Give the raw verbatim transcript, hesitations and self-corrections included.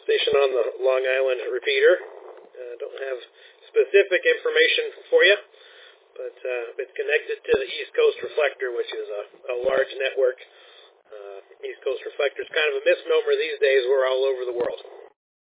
station on the Long Island repeater. Uh, don't have specific information for you, but uh, it's connected to the East Coast Reflector, which is a, a large network. Uh, East Coast Reflector is kind of a misnomer these days. We're all over the world.